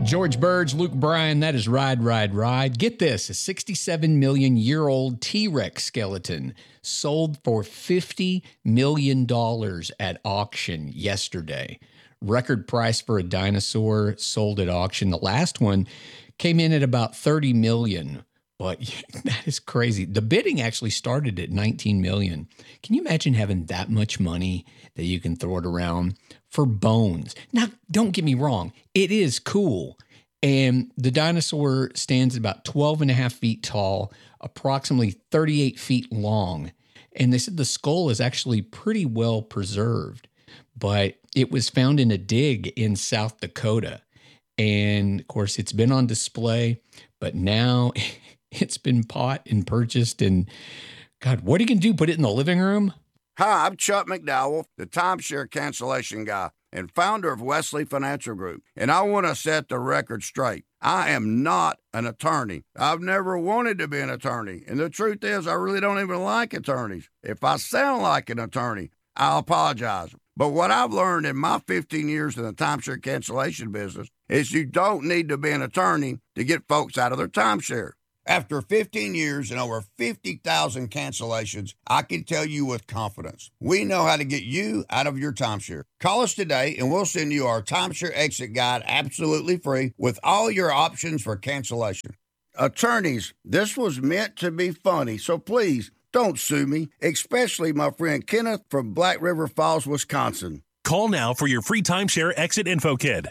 George Burge, Luke Bryan, that is Ride, Ride, Ride. Get this, a 67 million year old T-Rex skeleton sold for $50 million at auction yesterday. Record price for a dinosaur sold at auction. The last one came in at about 30 million, but that is crazy. The bidding actually started at 19 million. Can you imagine having that much money that you can throw it around for bones? Now, don't get me wrong. It is cool. And the dinosaur stands about 12 and a half feet tall, approximately 38 feet long. And they said the skull is actually pretty well preserved, but it was found in a dig in South Dakota. And of course, it's been on display, but now it's been bought and purchased. And God, what are you going to do? Put it in the living room? Hi, I'm Chuck McDowell, the timeshare cancellation guy and founder of Wesley Financial Group. And I want to set the record straight. I am not an attorney. I've never wanted to be an attorney. And the truth is, I really don't even like attorneys. If I sound like an attorney, I'll apologize. But what I've learned in my 15 years in the timeshare cancellation business is you don't need to be an attorney to get folks out of their timeshare. After 15 years and over 50,000 cancellations, I can tell you with confidence, we know how to get you out of your timeshare. Call us today and we'll send you our timeshare exit guide absolutely free with all your options for cancellation. Attorneys, this was meant to be funny, so please don't sue me, especially my friend Kenneth from Black River Falls, Wisconsin. Call now for your free timeshare exit info kit.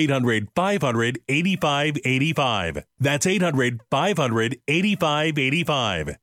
800-500-8585. That's 800-500-8585.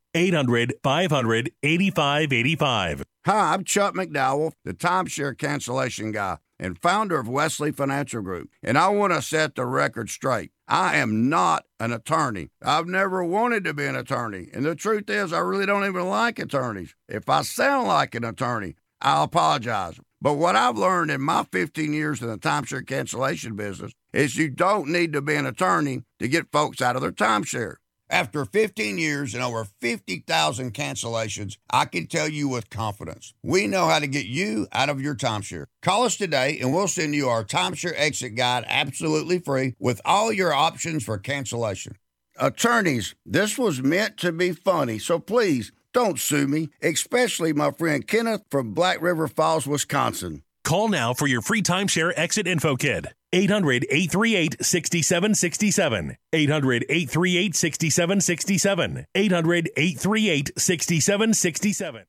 800-500-8585. Hi, I'm Chuck McDowell, the timeshare cancellation guy and founder of Wesley Financial Group. And I want to set the record straight. I am not an attorney. I've never wanted to be an attorney. And the truth is, I really don't even like attorneys. If I sound like an attorney, I'll apologize. But what I've learned in my 15 years in the timeshare cancellation business is you don't need to be an attorney to get folks out of their timeshare. After 15 years and over 50,000 cancellations, I can tell you with confidence, we know how to get you out of your timeshare. Call us today and we'll send you our timeshare exit guide absolutely free with all your options for cancellation. Attorneys, this was meant to be funny, so please don't sue me, especially my friend Kenneth from Black River Falls, Wisconsin. Call now for your free timeshare exit info kit. 800-838-6767. 800-838-6767. 800-838-6767.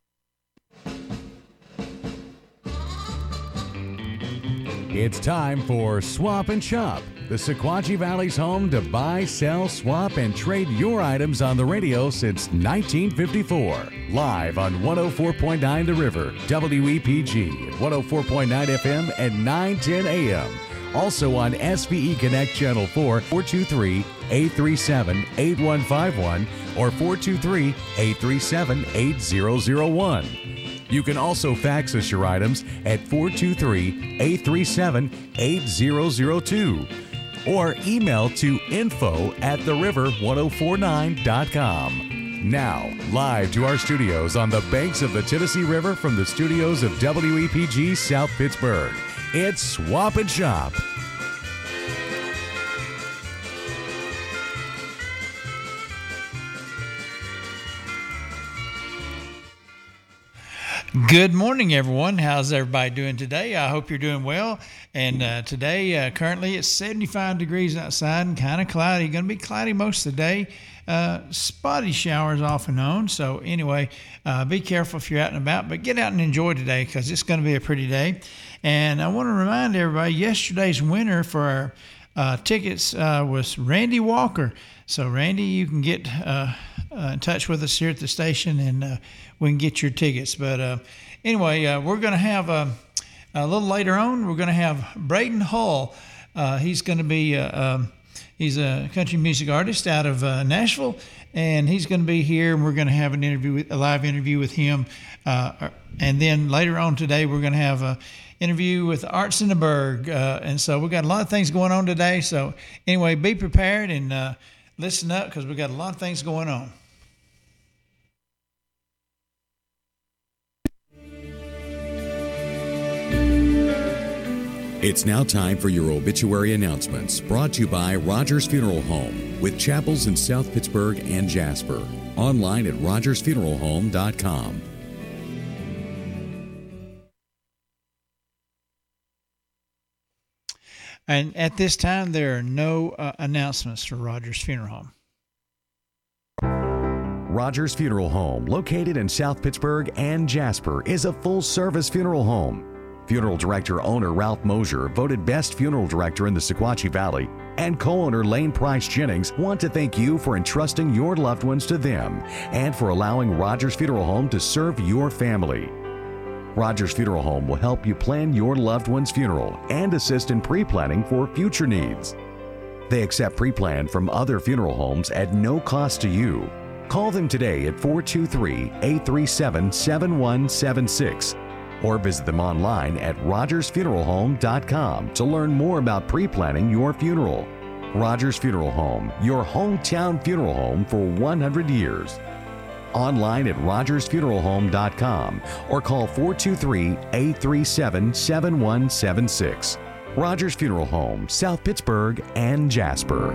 It's time for Swap and Shop, the Sequatchie Valley's home to buy, sell, swap, and trade your items on the radio since 1954. Live on 104.9 The River, WEPG, 104.9 FM, and 910 AM. Also on SVE Connect Channel 4, 423-837-8151 or 423-837-8001. You can also fax us your items at 423-837-8002 or email to info@theriver1049.com. Now, live to our studios on the banks of the Tennessee River from the studios of WEPG South Pittsburgh, it's Swap and Shop. Good morning, everyone. How's everybody doing today? I hope you're doing well. And today, currently, it's 75 degrees outside and kind of cloudy. Going to be cloudy most of the day. Spotty showers off and on. So anyway, be careful if you're out and about, but get out and enjoy today because it's going to be a pretty day. And I want to remind everybody, yesterday's winner for our tickets was Randy Walker. So Randy, you can get in touch with us here at the station and we can get your tickets. But anyway, we're going to have a little later on, we're going to have Braden Hull. He's going to be, he's a country music artist out of Nashville, and he's going to be here, and we're going to have an interview, a live interview with him. And then later on today, we're going to have a interview with Art Sinneberg. And so we've got a lot of things going on today. So anyway, be prepared and listen up because we've got a lot of things going on. It's now time for your obituary announcements, brought to you by Rogers Funeral Home, with chapels in South Pittsburgh and Jasper. Online at rogersfuneralhome.com. And at this time, there are no announcements for Rogers Funeral Home. Rogers Funeral Home, located in South Pittsburgh and Jasper, is a full-service funeral home. Funeral director owner Ralph Mosier, voted best funeral director in the Sequatchie Valley, and co-owner Lane Price Jennings want to thank you for entrusting your loved ones to them and for allowing Rogers Funeral Home to serve your family. Rogers Funeral Home will help you plan your loved one's funeral and assist in pre-planning for future needs. They accept pre-plan from other funeral homes at no cost to you. Call them today at 423-837-7176 or visit them online at rogersfuneralhome.com to learn more about pre-planning your funeral. Rogers Funeral Home, your hometown funeral home for 100 years. Online at rogersfuneralhome.com or call 423-837-7176. Rogers Funeral Home, South Pittsburgh and Jasper.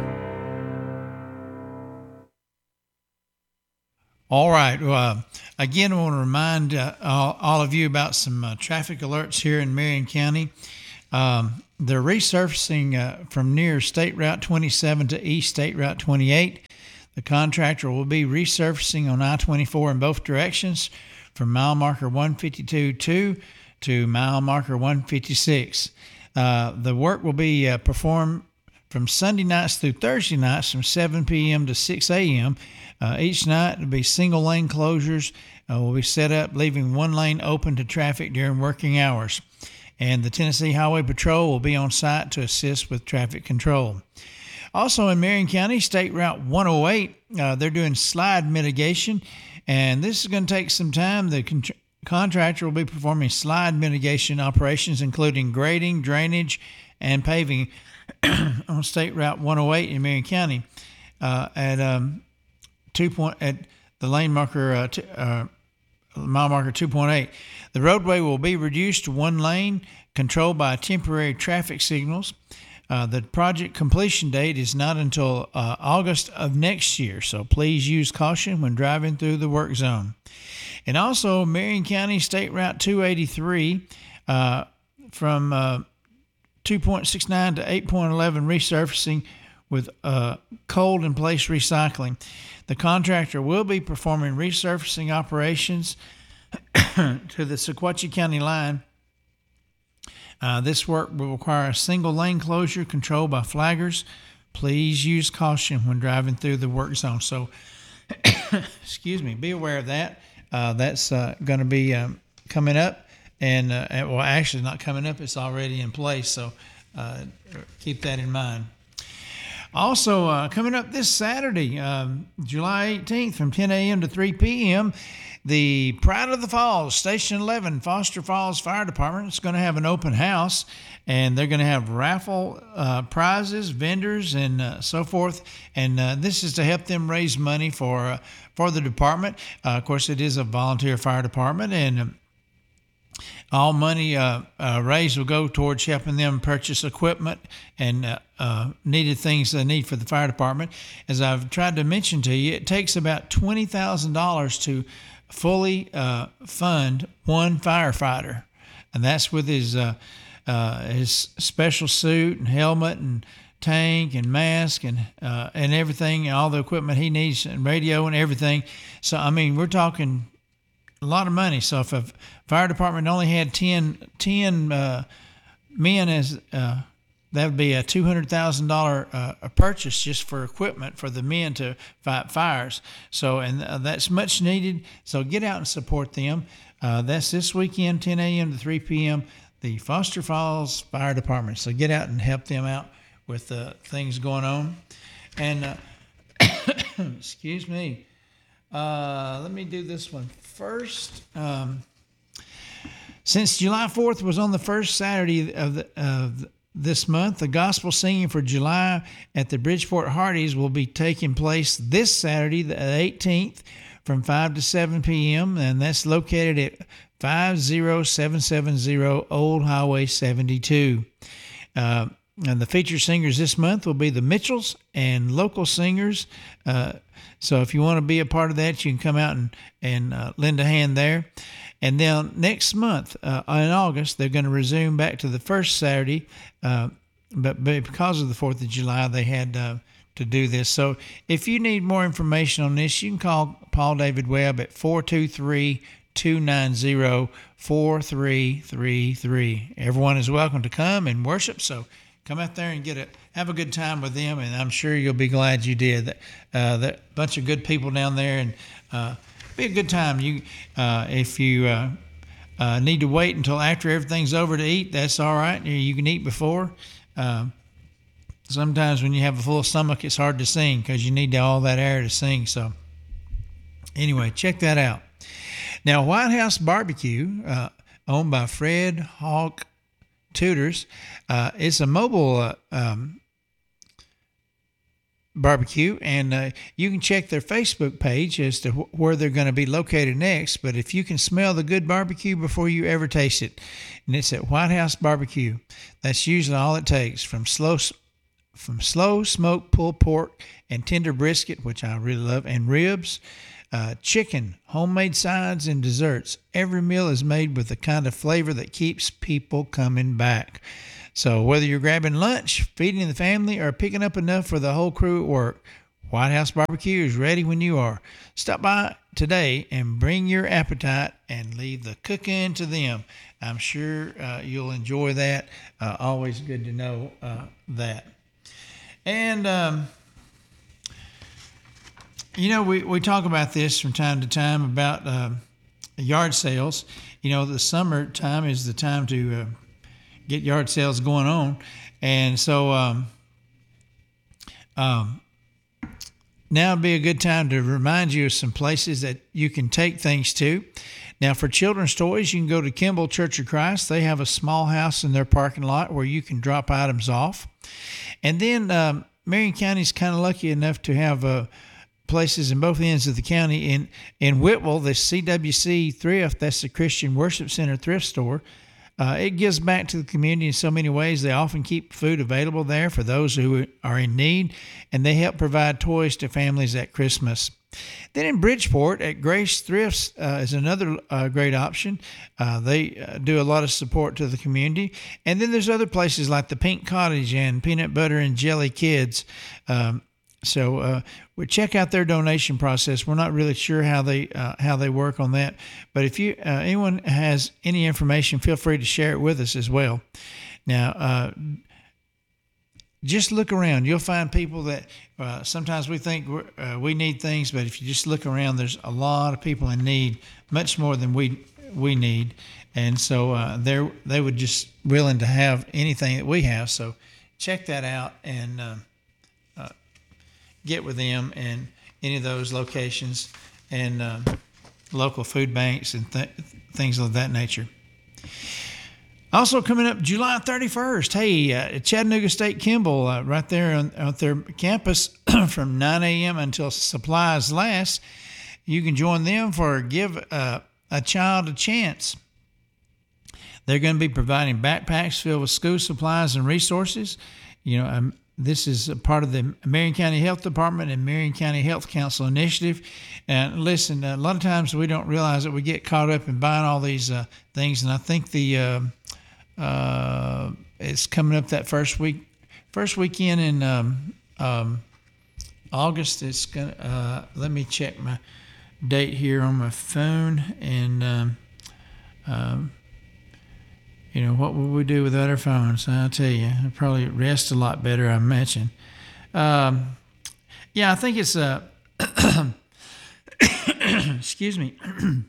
All right. Again, I want to remind all of you about some traffic alerts here in Marion County. They're resurfacing from near State Route 27 to East State Route 28. The contractor will be resurfacing on I-24 in both directions from mile marker 152.2 to mile marker 156. The work will be performed from Sunday nights through Thursday nights from 7 p.m. to 6 a.m. Each night will be single lane closures will be set up, leaving one lane open to traffic during working hours. And the Tennessee Highway Patrol will be on site to assist with traffic control. Also in Marion County, State Route 108, they're doing slide mitigation, and this is going to take some time. The contractor will be performing slide mitigation operations, including grading, drainage, and paving on State Route 108 in Marion County at the lane marker, mile marker 2.8. The roadway will be reduced to one lane, controlled by temporary traffic signals. The project completion date is not until August of next year, so please use caution when driving through the work zone. And also, Marion County State Route 283 from 2.69 to 8.11 resurfacing with cold-in-place recycling. The contractor will be performing resurfacing operations to the Sequatchie County line. This work will require a single lane closure controlled by flaggers. Please use caution when driving through the work zone. So, excuse me, be aware of that. That's going to be coming up, and well, actually not coming up. It's already in place, so keep that in mind. Also, coming up this Saturday, July 18th from 10 a.m. to 3 p.m., the Pride of the Falls, Station 11, Foster Falls Fire Department is going to have an open house, and they're going to have raffle prizes, vendors, and so forth. And this is to help them raise money for the department. Of course, it is a volunteer fire department, and all money raised will go towards helping them purchase equipment and needed things they need for the fire department. As I've tried to mention to you, it takes about $20,000 to fully fund one firefighter, and that's with his special suit and helmet and tank and mask and everything, all the equipment he needs, and radio and everything. So I mean, we're talking a lot of money. So if a fire department only had 10 men, as that would be a $200,000 purchase just for equipment for the men to fight fires. So, and that's much needed. So get out and support them. That's this weekend, 10 a.m. to 3 p.m., the Foster Falls Fire Department. So get out and help them out with things going on. And excuse me. Let me do this one first. Since July 4th was on the first Saturday of this month, the gospel singing for July at the Bridgeport Hardee's will be taking place this Saturday, the 18th, from 5 to 7 p.m., and that's located at 50770 Old Highway 72. And the featured singers this month will be the Mitchells and local singers. So if you want to be a part of that, you can come out and lend a hand there. And then next month, in August, they're going to resume back to the first Saturday. But because of the 4th of July, they had to do this. So if you need more information on this, you can call Paul David Webb at 423-290-4333. Everyone is welcome to come and worship. So come out there and have a good time with them, and I'm sure you'll be glad you did. That bunch of good people down there, and be a good time. If you need to wait until after everything's over to eat, that's all right. You can eat before. Sometimes when you have a full stomach, it's hard to sing because you need all that air to sing. So anyway, check that out. Now, White House Barbecue, owned by Fred Hawk Tutors, it's a mobile barbecue, and you can check their Facebook page as to where they're going to be located next. But if you can smell the good barbecue before you ever taste it, and it's at White House Barbecue, that's usually all it takes. From slow smoked pulled pork and tender brisket, which I really love, and ribs, chicken, homemade sides, and desserts. Every meal is made with the kind of flavor that keeps people coming back. So whether you're grabbing lunch, feeding the family, or picking up enough for the whole crew at work, White House Barbecue is ready when you are. Stop by today and bring your appetite and leave the cooking to them. I'm sure you'll enjoy that. Always good to know that. And, we talk about this from time to time about yard sales. The summertime is the time to get yard sales going on. And so now would be a good time to remind you of some places that you can take things to. Now, for children's toys, you can go to Kimball Church of Christ. They have a small house in their parking lot where you can drop items off. And then Marion County is kind of lucky enough to have places in both ends of the county. In Whitwell, the CWC Thrift, that's the Christian Worship Center thrift store. It gives back to the community in so many ways. They often keep food available there for those who are in need, and they help provide toys to families at Christmas. Then in Bridgeport, at Grace Thrifts is another great option. They do a lot of support to the community. And then there's other places like the Pink Cottage and Peanut Butter and Jelly Kids. So we check out their donation process. We're not really sure how they work on that, but if anyone has any information, feel free to share it with us as well. Now, just look around. You'll find people that sometimes we think we need things, but if you just look around, there's a lot of people in need, much more than we need, and so they would just willing to have anything that we have. So check that out and get with them in any of those locations and local food banks and things of that nature. Also coming up July 31st, at Chattanooga State Kimball, right there on their campus from 9 a.m. until supplies last, you can join them for Give a Child a Chance. They're going to be providing backpacks filled with school supplies and resources. This is a part of the Marion County Health Department and Marion County Health Council initiative. And listen, a lot of times we don't realize that we get caught up in buying all these things. And I think it's coming up that first weekend in August. It's gonna. Let me check my date here on my phone. And what would we do without our phones? I'll tell you, I'd probably rest a lot better, I imagine. I think it's excuse me.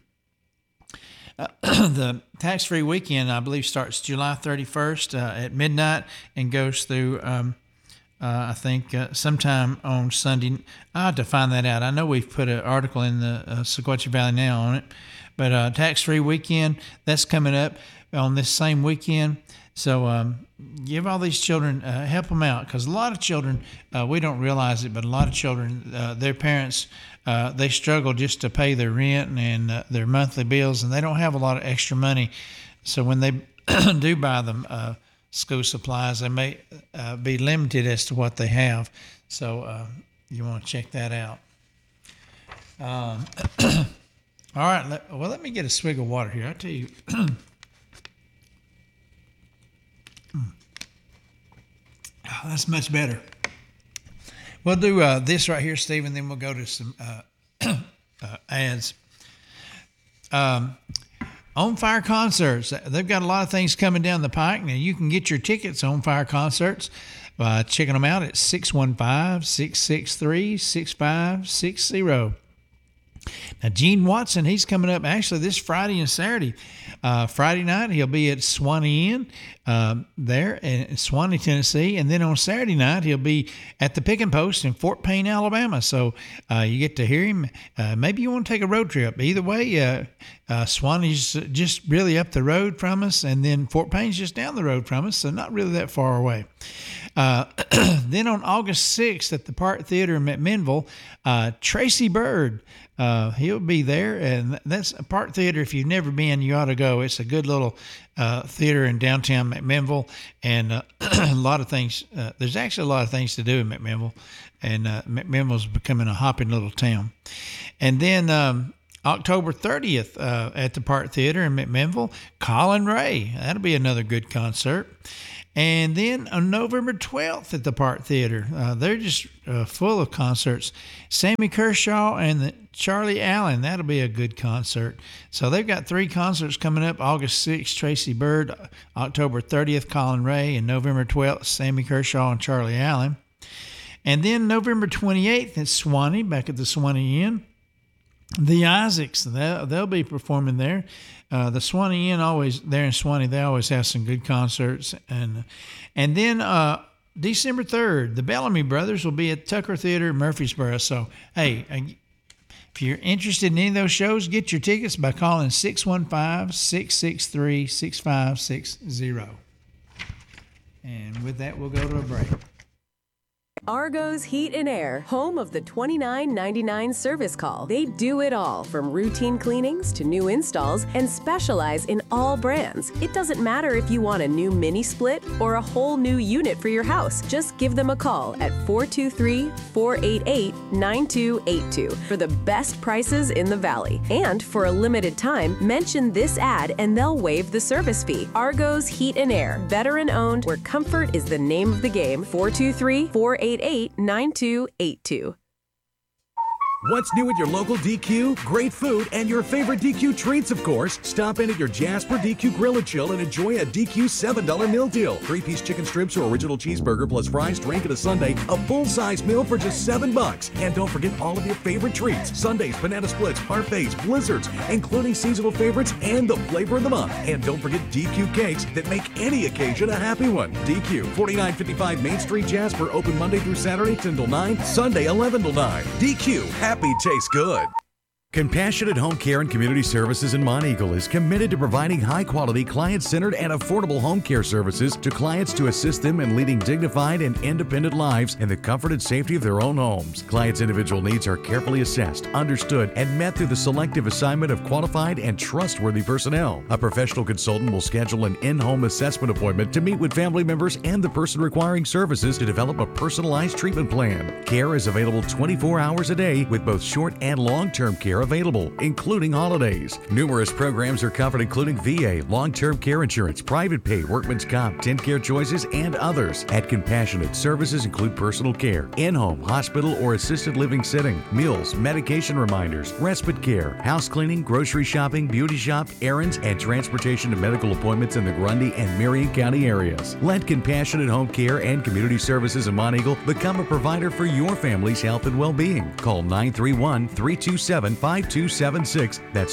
The tax-free weekend, I believe, starts July 31st at midnight and goes through, I think, sometime on Sunday. I have to find that out. I know we've put an article in the Sequatchie Valley Now on it, but tax-free weekend, that's coming up on this same weekend. So give all these children, help them out, because a lot of children, we don't realize it, but a lot of children, their parents, they struggle just to pay their rent and their monthly bills, and they don't have a lot of extra money. So when they do buy them school supplies. They may be limited as to what they have. So you want to check that out. All right. Let me get a swig of water here. I tell you. Oh, that's much better. We'll do this right here, Steve, and then we'll go to some ads. On Fire Concerts, they've got a lot of things coming down the pike. Now, you can get your tickets on Fire Concerts by checking them out at 615-663-6560. Now, Gene Watson, he's coming up actually this Friday and Saturday. Friday night, he'll be at Swanee Inn there in Swanee, Tennessee. And then on Saturday night, he'll be at the Pick and Post in Fort Payne, Alabama. So you get to hear him. Maybe you want to take a road trip. Either way, Swanee's just really up the road from us, and then Fort Payne's just down the road from us, so not really that far away. Then on August 6th at the Park Theater in McMinnville, Tracy Bird, he'll be there. And that's a Park Theater. If you've never been, you ought to go. It's a good little theater in downtown McMinnville, and a lot of things. There's actually a lot of things to do in McMinnville, and McMinnville's becoming a hopping little town. And then October 30th at the Park Theater in McMinnville, Colin Ray. That'll be another good concert. And then on November 12th at the Park Theater, they're just full of concerts. Sammy Kershaw and Charlie Allen, that'll be a good concert. So they've got 3 concerts coming up. August 6th, Tracy Bird. October 30th, Colin Ray. And November 12th, Sammy Kershaw and Charlie Allen. And then November 28th at Swanee, back at the Swanee Inn. The Isaacs, they'll be performing there. The Swanee Inn, always there in Swanee, they always have some good concerts. And then December 3rd, the Bellamy Brothers will be at Tucker Theater in Murfreesboro. So, hey, if you're interested in any of those shows, get your tickets by calling 615-663-6560. And with that, we'll go to a break. Argo's Heat and Air, home of the $29.99 service call. They do it all, from routine cleanings to new installs, and specialize in all brands. It doesn't matter if you want a new mini split or a whole new unit for your house. Just give them a call at 423-488-9282 for the best prices in the Valley. And for a limited time, mention this ad and they'll waive the service fee. Argo's Heat and Air, veteran owned, where comfort is the name of the game. 423-488-9282. What's new at your local DQ? Great food and your favorite DQ treats, of course. Stop in at your Jasper DQ Grill and Chill and enjoy a DQ $7 meal deal. 3-piece chicken strips or original cheeseburger plus fries, drink, and a sundae. A full-size meal for just $7. And don't forget all of your favorite treats. Sundaes, banana splits, parfaits, blizzards, including seasonal favorites and the flavor of the month. And don't forget DQ cakes that make any occasion a happy one. DQ, 4955 Main Street, Jasper. Open Monday through Saturday, 10 till 9. Sunday, 11 till 9. DQ. Happy tastes good. Compassionate Home Care and Community Services in Monteagle is committed to providing high-quality, client-centered, and affordable home care services to clients to assist them in leading dignified and independent lives in the comfort and safety of their own homes. Clients' individual needs are carefully assessed, understood, and met through the selective assignment of qualified and trustworthy personnel. A professional consultant will schedule an in-home assessment appointment to meet with family members and the person requiring services to develop a personalized treatment plan. Care is available 24 hours a day with both short and long-term care available, including holidays. Numerous programs are covered, including VA, long-term care insurance, private pay, workman's comp, TennCare choices, and others. At Compassionate, services include personal care, in-home, hospital, or assisted living setting, meals, medication reminders, respite care, house cleaning, grocery shopping, beauty shop, errands, and transportation to medical appointments in the Grundy and Marion County areas. Let Compassionate Home Care and Community Services in Monteagle become a provider for your family's health and well-being. Call 931-327-5276. That's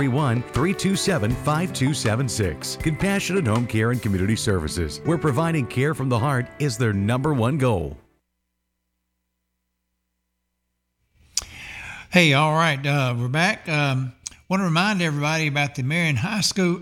931-327-5276. Compassionate Home Care and Community Services, where providing care from the heart is their #1 goal. Hey, all right, we're back. Want to remind everybody about the Marion High School.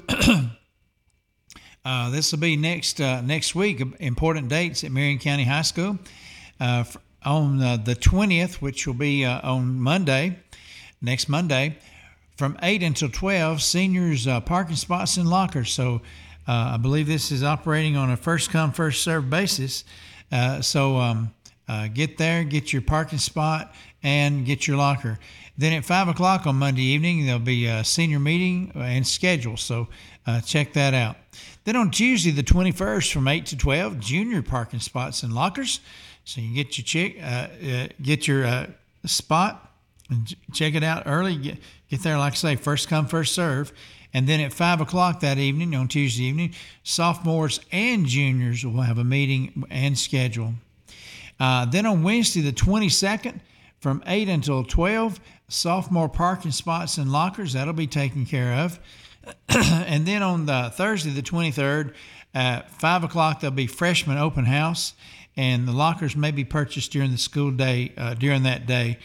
This will be next week. Important dates at Marion County High School on the 20th, which will be on Monday. Next Monday, from 8 until 12, seniors parking spots and lockers. So I believe this is operating on a first-come, first-served basis. So get there, get your parking spot, and get your locker. Then at 5 o'clock on Monday evening, there'll be a senior meeting and schedule, so check that out. Then on Tuesday, the 21st, from 8 to 12, junior parking spots and lockers. So you get your spot and check it out early. Get there, like I say, first come, first serve. And then at 5 o'clock that evening, on Tuesday evening, sophomores and juniors will have a meeting and schedule. Then on Wednesday, the 22nd, from 8 until 12, sophomore parking spots and lockers, that'll be taken care of. And then on the Thursday, the 23rd, at 5 o'clock, there'll be freshman open house, and the lockers may be purchased during the school day, during that day.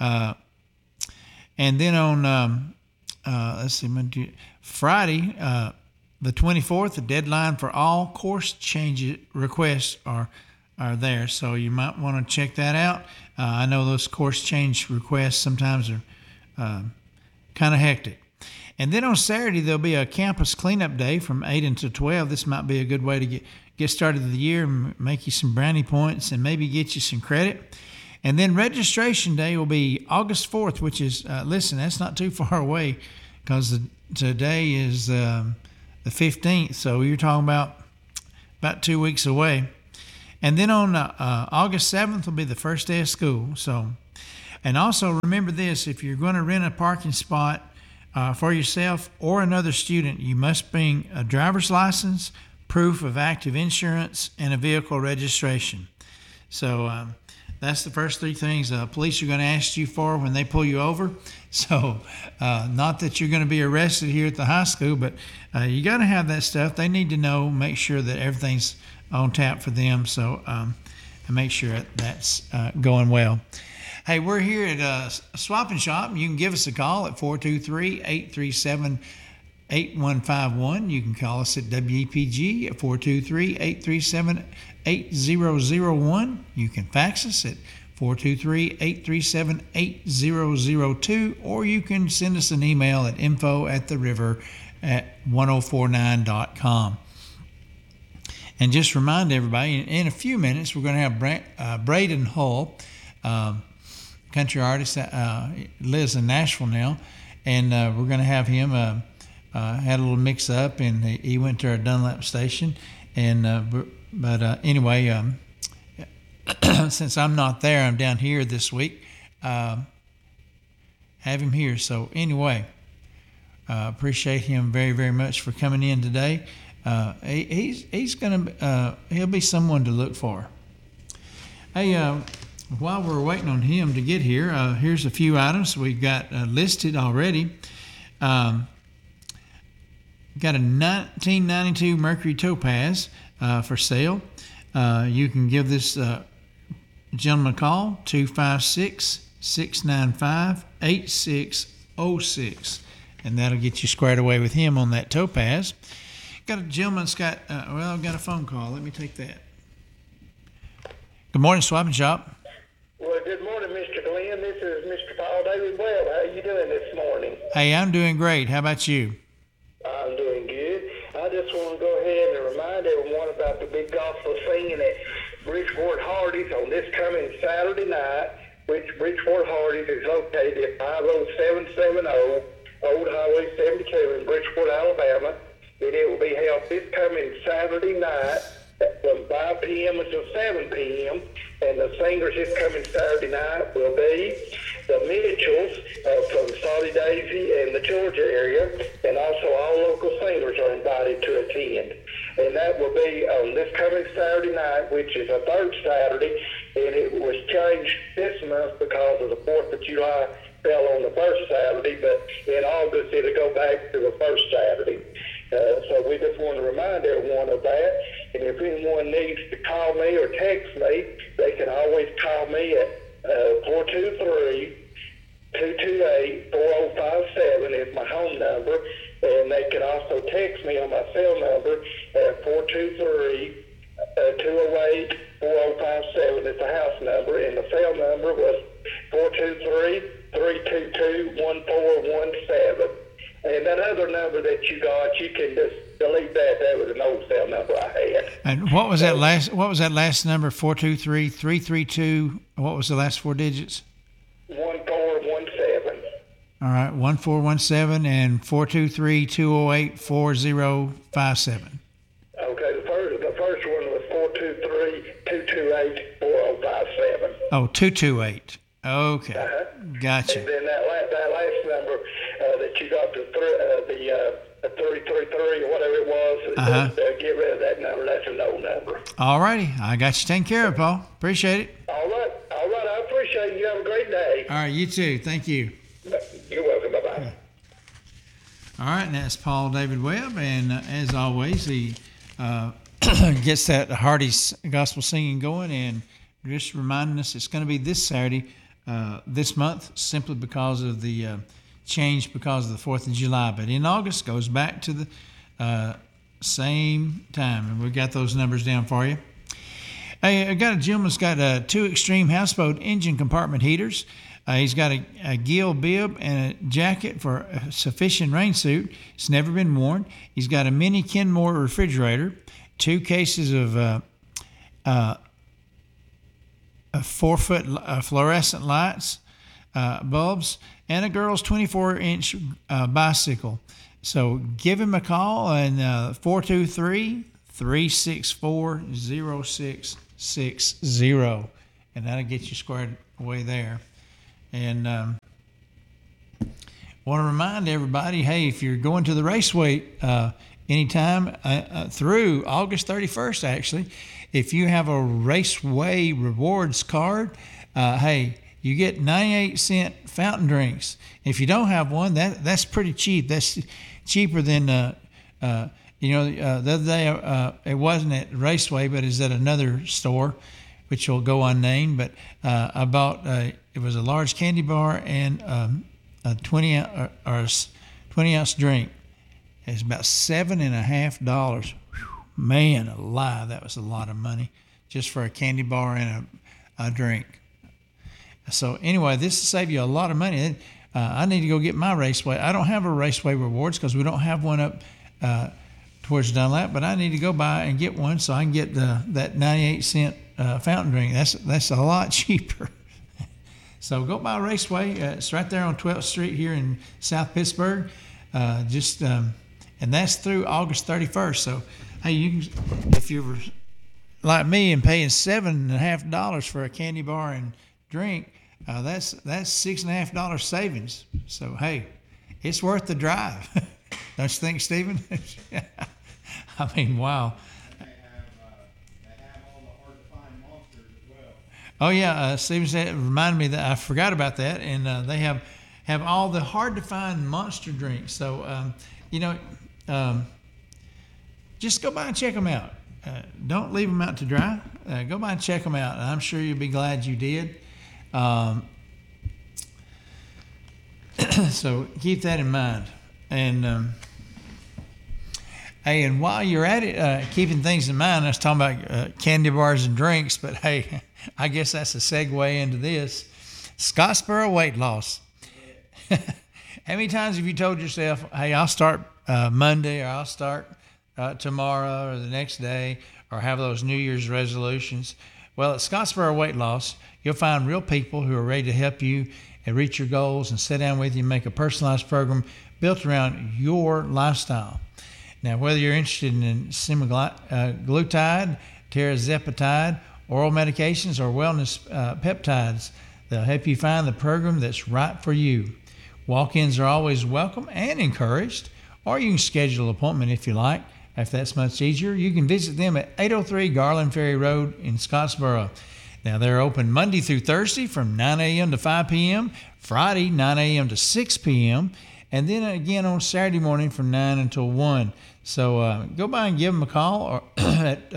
And then on, Friday, the 24th, the deadline for all course change requests are there, so you might want to check that out. I know those course change requests sometimes are kind of hectic. And then on Saturday, there'll be a campus cleanup day from 8 until 12. This might be a good way to get started the year and make you some brownie points and maybe get you some credit. And then registration day will be August 4th, which is, listen, that's not too far away because today is the 15th, so you're talking about 2 weeks away. And then on August 7th will be the first day of school. So, and also remember this, if you're going to rent a parking spot for yourself or another student, you must bring a driver's license, proof of active insurance, and a vehicle registration. So that's the first three things police are going to ask you for when they pull you over. So not that you're going to be arrested here at the high school, but you got to have that stuff. They need to know, make sure that everything's on tap for them. So and make sure that's going well. Hey, we're here at Swap and Shop. You can give us a call at 423-837-8151. You can call us at WEPG at 423-837-8001. You can fax us at 423-837-8002, or you can send us an email at info@1049.com. And just remind everybody, in a few minutes, we're going to have Braden Hull, country artist that lives in Nashville now, and we're going to have him had a little mix-up, and he went to our Dunlap station. And anyway, since I'm not there, I'm down here this week. Have him here. So anyway, appreciate him very, very much for coming in today. He's gonna he'll be someone to look for. Hey, while we're waiting on him to get here, here's a few items we've got listed already. Got a 1992 Mercury Topaz for sale. You can give this gentleman a call, 256-695-8606, and that'll get you squared away with him on that Topaz. Got a gentleman that's got, got a phone call. Let me take that. Good morning, Swap and Shop. Well, good morning, Mr. Glenn. This is Mr. Paul David Webb. How you doing this morning? Hey, I'm doing great. How about you? I'm doing good. I just want to go ahead and remind everyone about the big gospel singing at Bridgeport Hardy's on this coming Saturday night, which Bridgeport Hardy's is located at 50770 Old Highway 72 in Bridgeport, Alabama. And it will be held this coming Saturday night from 5 p.m. until 7 p.m. And the singers this coming Saturday night will be the Mitchells from Solid Daisy and the Georgia area, and also all local singers are invited to attend. And that will be on this coming Saturday night, which is a third Saturday, and it was changed this month because of the 4th of July fell on the first Saturday, but in August it'll go back to the first Saturday. So we just want to remind everyone of that. And if anyone needs to call me or text me, they can always call me at 423-228-4057 is my home number. And they can also text me on my cell number at 423-208-4057 is the house number. And the cell number was 423-322-1417. And that other number that you got, you can just delete that. That was an old cell number I had. And what was that last? What was that last number? 423-332. What was the last four digits? 1417. All right, 1417 and 423-208-4057. Okay, the first one was 423-228-4057. Oh, 228. Okay, gotcha. And then that last number that you got, the 333 or whatever it was, get rid of that number. That's a no number. All righty, I got you taken care of, Paul. Appreciate it. All right. I appreciate it. You have a great day. All right, you too. Thank you. You're welcome. Bye-bye. All right, and that's Paul David Webb, and as always, he gets that Hardy's gospel singing going, and just reminding us it's going to be this Saturday, this month, simply because of the change because of the 4th of July. But in August, goes back to the same time, and we've got those numbers down for you. Hey, I got a gentleman's got 2 Extreme houseboat engine compartment heaters. He's got a gill bib and a jacket for a sufficient rain suit. It's never been worn. He's got a mini Kenmore refrigerator, 2 cases of 4-foot fluorescent lights, bulbs, and a girl's 24-inch bicycle. So give him a call and 423-364-0660, and that'll get you squared away there. And want to remind everybody, hey, if you're going to the Raceway anytime through August 31st, actually, if you have a Raceway rewards card, hey, you get 98-cent fountain drinks. If you don't have one, that's pretty cheap. That's cheaper than the other day it wasn't at Raceway, but it's at another store, which will go unnamed. But I bought it was a large candy bar and a 20-ounce drink. It's about $7.50. Man alive, that was a lot of money just for a candy bar and a drink. So anyway, this will save you a lot of money. I need to go get my Raceway. I don't have a Raceway rewards because we don't have one up towards Dunlap, but I need to go by and get one so I can get that 98-cent fountain drink. That's a lot cheaper. So go by Raceway. It's right there on 12th Street here in South Pittsburgh. And that's through August 31st. So, hey, you can, if you're like me and paying $7.50 for a candy bar and drink, that's $6.50 savings. So, hey, it's worth the drive. Don't you think, Stephen? I mean, wow. They have all the hard-to-find monsters as well. Oh, yeah. Stephen said, reminded me that I forgot about that. And they have all the hard-to-find monster drinks. So, just go by and check them out. Don't leave them out to dry. Go by and check them out. I'm sure you'll be glad you did. So keep that in mind. And hey, and while you're at it, keeping things in mind, I was talking about candy bars and drinks, but hey, I guess that's a segue into this. Scottsboro weight loss. How many times have you told yourself, hey, I'll start Monday, or I'll start tomorrow or the next day, or have those New Year's resolutions? Well, at Scottsboro Weight Loss, you'll find real people who are ready to help you and reach your goals and sit down with you and make a personalized program built around your lifestyle. Now, whether you're interested in semaglutide, tirzepatide, oral medications, or wellness peptides, they'll help you find the program that's right for you. Walk-ins are always welcome and encouraged, or you can schedule an appointment if you like. If that's much easier, you can visit them at 803 Garland Ferry Road in Scottsboro. Now, they're open Monday through Thursday from 9 a.m. to 5 p.m., Friday 9 a.m. to 6 p.m., and then again on Saturday morning from 9 until 1. So go by and give them a call or at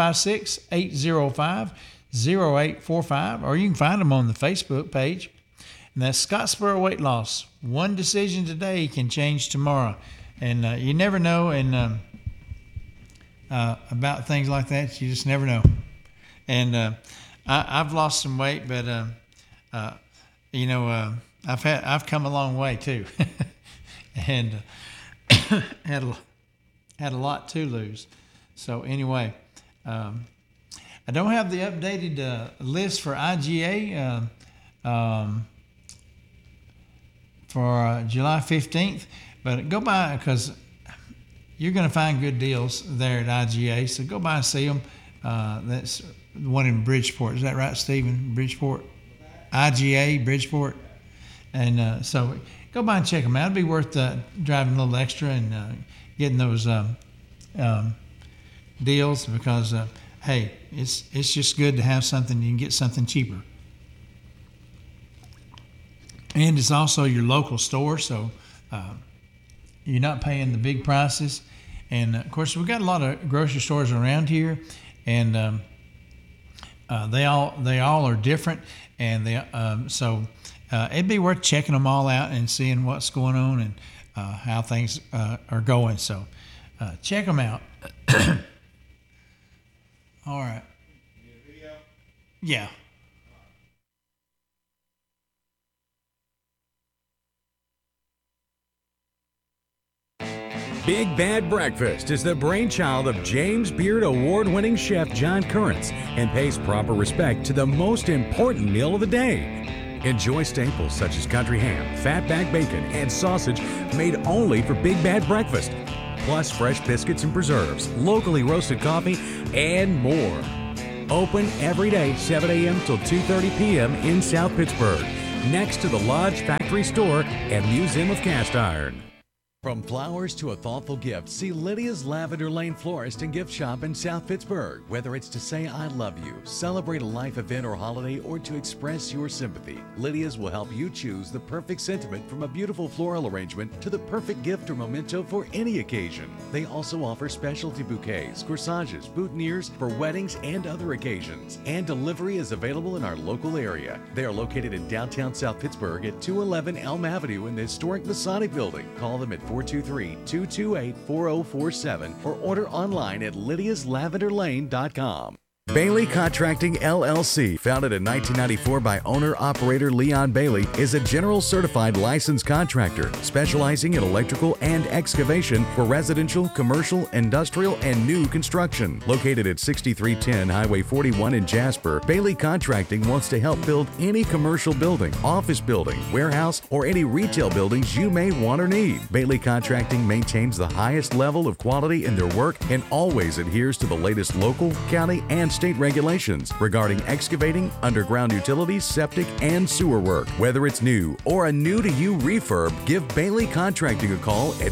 256-805-0845, or you can find them on the Facebook page. And that's Scottsboro Weight Loss. One decision today can change tomorrow. And you never know, and about things like that, you just never know. And I've lost some weight, but I've come a long way too, and had had a lot to lose. So anyway, I don't have the updated list for IGA for July 15th, but go by because you're going to find good deals there at IGA. So go by and see them. That's the one in Bridgeport. Is that right, Stephen? Bridgeport? IGA, Bridgeport. And so go by and check them out. It'd be worth driving a little extra and getting those deals because, hey, it's just good to have something. You can get something cheaper. And it's also your local store, so you're not paying the big prices. And, of course, we've got a lot of grocery stores around here, and they all are different. And so it'd be worth checking them all out and seeing what's going on and how things are going. So check them out. All right. Yeah. Big Bad Breakfast is the brainchild of James Beard Award-winning chef John Currents and pays proper respect to the most important meal of the day. Enjoy staples such as country ham, fatback bacon, and sausage made only for Big Bad Breakfast, plus fresh biscuits and preserves, locally roasted coffee, and more. Open every day, 7 a.m. till 2:30 p.m. in South Pittsburgh, next to the Lodge Factory Store and Museum of Cast Iron. From flowers to a thoughtful gift, see Lydia's Lavender Lane Florist and Gift Shop in South Pittsburgh. Whether it's to say I love you, celebrate a life event or holiday, or to express your sympathy, Lydia's will help you choose the perfect sentiment from a beautiful floral arrangement to the perfect gift or memento for any occasion. They also offer specialty bouquets, corsages, boutonnieres for weddings and other occasions. And delivery is available in our local area. They are located in downtown South Pittsburgh at 211 Elm Avenue in the historic Masonic Building. Call them at 423-228-4047 or order online at lydiaslavenderlane.com. Bailey Contracting LLC, founded in 1994 by owner-operator Leon Bailey, is a general certified licensed contractor specializing in electrical and excavation for residential, commercial, industrial, and new construction. Located at 6310 Highway 41 in Jasper, Bailey Contracting wants to help build any commercial building, office building, warehouse, or any retail buildings you may want or need. Bailey Contracting maintains the highest level of quality in their work and always adheres to the latest local, county, and state regulations regarding excavating, underground utilities, septic, and sewer work. Whether it's new or a new-to-you refurb, give Bailey Contracting a call at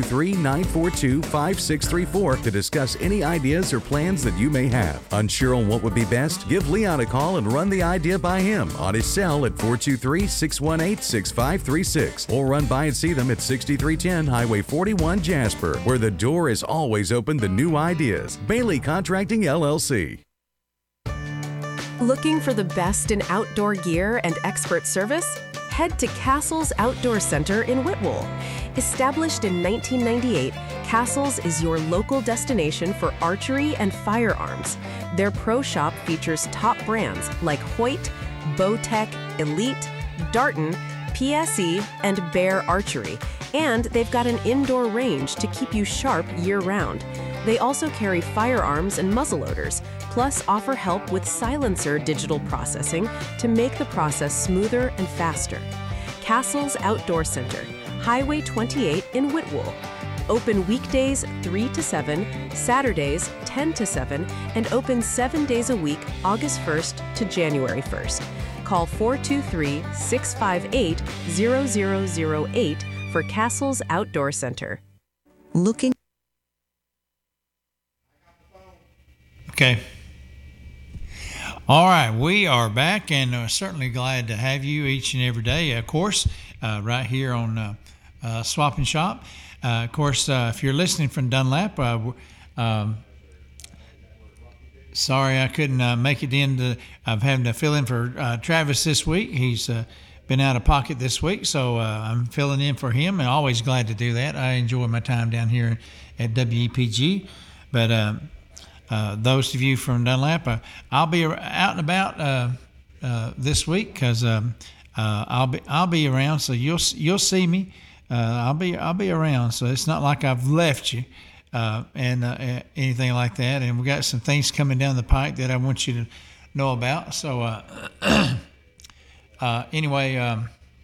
423-942-5634 to discuss any ideas or plans that you may have. Unsure on what would be best? Give Leon a call and run the idea by him on his cell at 423-618-6536 or run by and see them at 6310 Highway 41 Jasper, where the door is always open to new ideas. Bailey Contracting LLC. Looking for the best in outdoor gear and expert service? Head to Castles Outdoor Center in Whitwell. Established in 1998, Castles is your local destination for archery and firearms. Their pro shop features top brands like Hoyt, Bowtech, Elite, Darton, PSE, and Bear Archery. And they've got an indoor range to keep you sharp year-round. They also carry firearms and muzzleloaders, plus offer help with silencer digital processing to make the process smoother and faster. Castles Outdoor Center, Highway 28 in Whitwell. Open weekdays 3 to 7, Saturdays 10 to 7, and open 7 days a week, August 1st to January 1st. Call 423-658-0008 for Castles Outdoor Center. Looking. Okay. All right, we are back and certainly glad to have you each and every day, of course, right here on Swap and Shop. Of course, if you're listening from Dunlap, sorry I couldn't make it in. I'm having to fill in for Travis this week. He's been out of pocket this week, so I'm filling in for him, and always glad to do that. I enjoy my time down here at WEPG. But those of you from Dunlap, I'll be out and about this week because I'll be around, so you'll see me. I'll be around, so it's not like I've left you. and anything like that. And we got some things coming down the pike that I want you to know about. So anyway,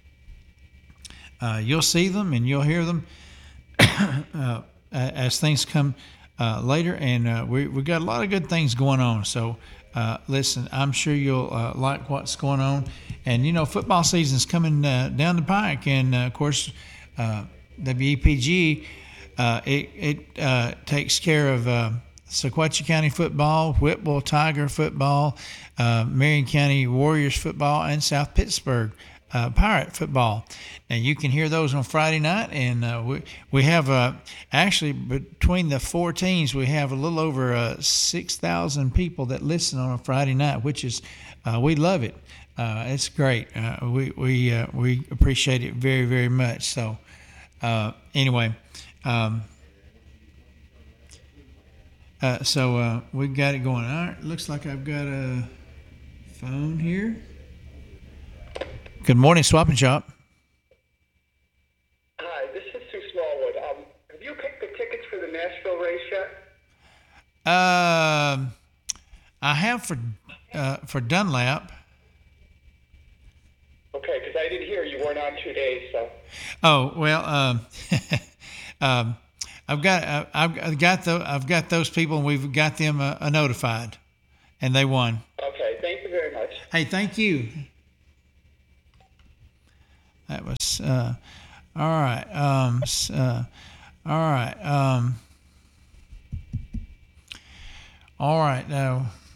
you'll see them and you'll hear them as things come later. And we got a lot of good things going on. So listen, I'm sure you'll like what's going on. And, you know, football season's coming down the pike. And, of course, WEPG, it takes care of Sequatchie County football, Whitwell Tiger football, Marion County Warriors football, and South Pittsburgh Pirate football. Now, you can hear those on Friday night, and we have actually between the four teams, we have a little over 6,000 people that listen on a Friday night, which is we love it. It's great. We appreciate it very, very much. So anyway, so we got it going. All right, looks like I've got a phone here. Good morning, Swap and Shop. Hi, this is Sue Smallwood. Have you picked the tickets for the Nashville race yet? I have for Dunlap. Okay, because I didn't hear you weren't on 2 days, so. Oh well, I've got those people, and we've got them notified, and they won. Okay, thank you very much. Hey, thank you. That was all right. All right. All right. Now